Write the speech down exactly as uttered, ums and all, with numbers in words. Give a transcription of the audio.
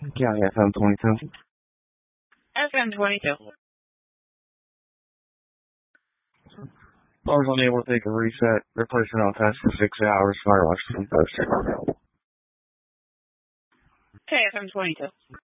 Yeah, F M twenty-two. F M twenty-two. I was unable to take a reset. They're placing on test for six hours. Firewatch from Thursday. Okay, F M twenty-two.